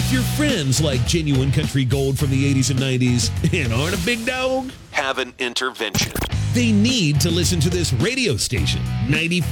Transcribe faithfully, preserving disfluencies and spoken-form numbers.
If your friends like genuine country gold from the eighties and nineties and aren't a big dog, Have an intervention. they need to listen to this radio station, ninety-four